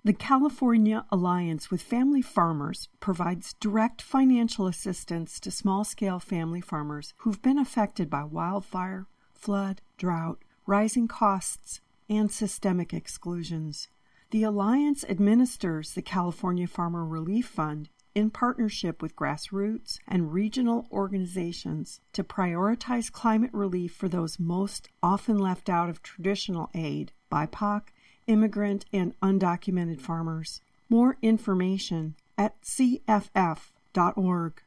The California Alliance with Family Farmers provides direct financial assistance to small-scale family farmers who've been affected by wildfire, flood, drought, rising costs, and systemic exclusions. The Alliance administers the California Farmer Relief Fund in partnership with grassroots and regional organizations to prioritize climate relief for those most often left out of traditional aid, BIPOC, immigrant, and undocumented farmers. More information at cff.org.